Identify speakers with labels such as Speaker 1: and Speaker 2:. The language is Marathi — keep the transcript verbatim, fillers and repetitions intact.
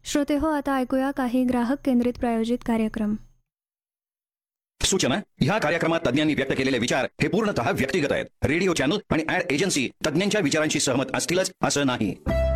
Speaker 1: श्रोते हो, आता ऐकूया काही ग्राहक केंद्रित प्रायोजित कार्यक्रम.
Speaker 2: सूचना, ह्या कार्यक्रमात तज्ञांनी व्यक्त केलेले विचार हे पूर्णतः व्यक्तिगत आहेत. रेडिओ चॅनल आणि ऍड एजन्सी तज्ञांच्या विचारांशी सहमत असतीलच असं नाही.